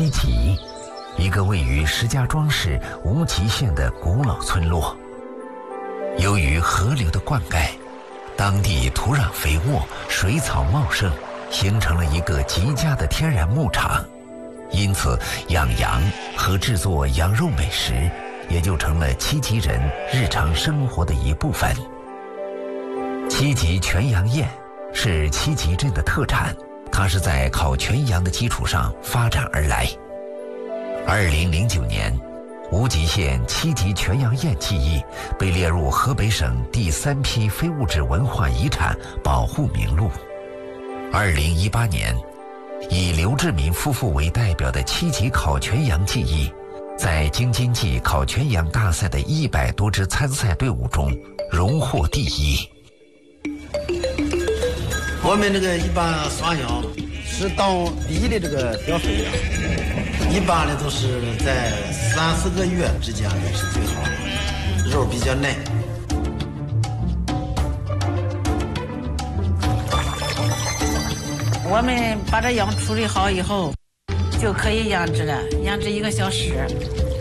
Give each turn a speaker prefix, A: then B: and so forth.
A: 七集，一个位于石家庄市无极县的古老村落。由于河流的灌溉，当地土壤肥沃，水草茂盛，形成了一个极佳的天然牧场。因此，养羊和制作羊肉美食也就成了七集人日常生活的一部分。七集全羊宴是七集镇的特产，它是在烤全羊的基础上发展而来。2009年，无极县七集全羊宴技艺被列入河北省第3批非物质文化遗产保护名录。2018年，以刘志民夫妇为代表的七集烤全羊技艺，在京津冀烤全羊大赛的100多支参赛队伍中荣获第1。
B: 我们这个一般杀羊是当地的这个膘肥羊，一般的都是在3、4个月之间的是最好的，肉比较嫩。
C: 我们把这羊处理好以后，就可以养殖了，养殖1个小时。